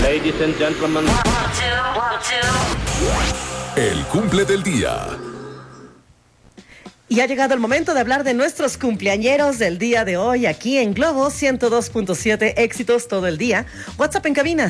Ladies and gentlemen. El cumple del día. Y ha llegado el momento de hablar de nuestros cumpleañeros del día de hoy aquí en Globo 102.7, éxitos todo el día. WhatsApp en cabina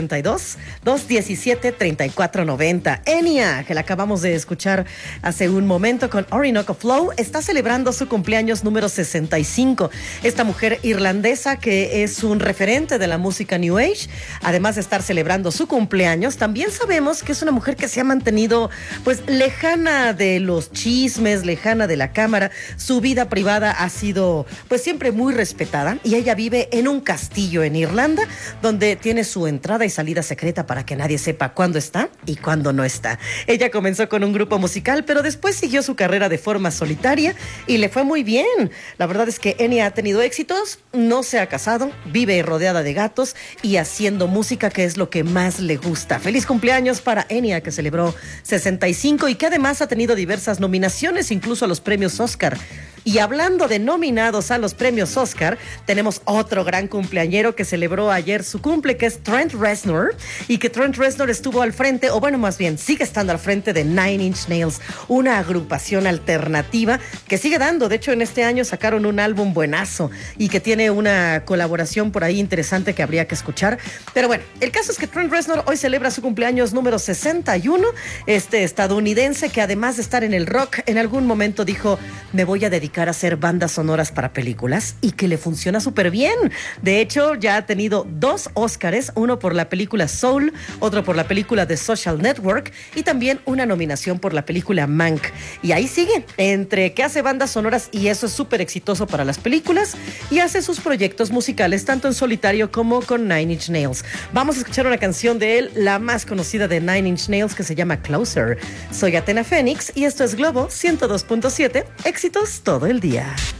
782-217-3490. Enya, que la acabamos de escuchar hace un momento con Orinoco Flow, está celebrando su cumpleaños número 65. Esta mujer irlandesa que es un referente de la música New Age, además de estar celebrando su cumpleaños, también sabemos que es una mujer que se ha mantenido pues lejana de los chismes, lejana de la cámara. Su vida privada ha sido pues siempre muy respetada y ella vive en un castillo en Irlanda donde tiene su entrada y salida secreta para que nadie sepa cuándo está y cuándo no está. Ella comenzó con un grupo musical, pero después siguió su carrera de forma solitaria y le fue muy bien. La verdad es que Enya ha tenido éxitos, no se ha casado, vive rodeada de gatos y haciendo música, que es lo que más le gusta. Feliz cumpleaños para Enya, que celebró 65 y que además ha tenido diversas nominaciones, incluso a los premios Oscar. Y hablando de nominados a los premios Oscar, tenemos otro gran cumpleañero que celebró ayer su cumple, que es Trent Reznor, y que Trent Reznor estuvo al frente, o bueno, más bien, sigue estando al frente de Nine Inch Nails, una agrupación alternativa que sigue dando. De hecho, en este año sacaron un álbum buenazo y que tiene una colaboración por ahí interesante que habría que escuchar. Pero bueno, el caso es que Trent Reznor hoy celebra su cumpleaños número 61, este estadounidense que además de estar en el rock, en algún momento dijo, me voy a dedicar a hacer bandas sonoras para películas, y que le funciona súper bien. De hecho, ya ha tenido 2 Óscares, uno por la película Soul, otro por la película The Social Network y también una nominación por la película Mank. Y ahí sigue, entre que hace bandas sonoras y eso es súper exitoso para las películas, y hace sus proyectos musicales tanto en solitario como con Nine Inch Nails. Vamos a escuchar una canción de él, la más conocida de Nine Inch Nails, que se llama Closer. Soy Athena Fénix y esto es Globo 102.7, éxitos todo el día.